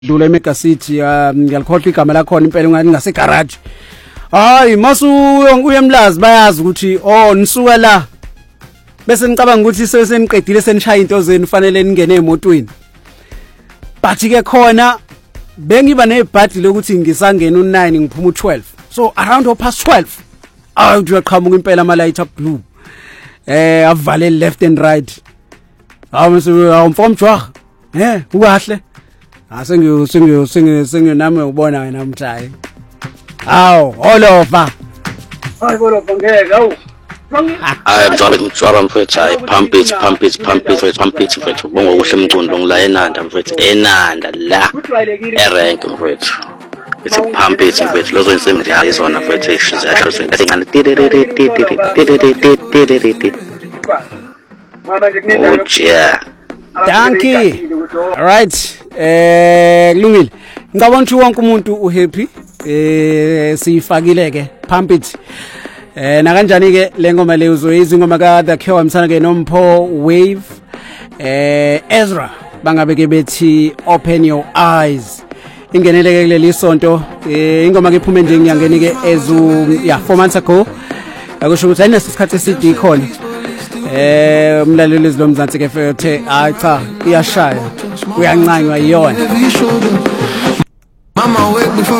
dlula eMega City ngiyalikhohlwa igama lakhona impela ungani ngase garage. Hayi masu uyemlazi bayazi ukuthi nisuka la bese ngicabanga ukuthi seniqedile senishaya into zenu fanele ningene emotweni. But ke khona bengiba nebhadi lokuthi ngisangena u9 ngiphuma u12. So around 12 uyaqhamuka impela ama light up blue. Avale left and right. Awumfom jwa. Ukahle. Senginami ubona wena mthayi. Olofa. Hayi olofa ngeke awu. Mjwara mfethu hayi pump it mfethu bonga kuhle emcundo ngila eNanda mfethu eNanda la erank mfethu it's pump it mfethu lozo insimbi yayizona mfethu ziyasho sengane Dankie. All right. Kulungile. Ngicabanga ukuthi wonke umuntu uhappy. Siyifakile ke pump it. Na kanjani ke lengoma le uzoyiza ingoma ka The Cure amsana ke noMpho Wave. Ezra bangabeke bethi open your eyes. Ingeneleke kuleli sonto ingoma ke iphume nje ngiyangeni ke ezu 4 months ago. Akusho ukuthi ayinesikhathi eside khona. Umlaleli ezilomzansi ke fethe cha iyashaya uyancanywa iyona. Mama wake before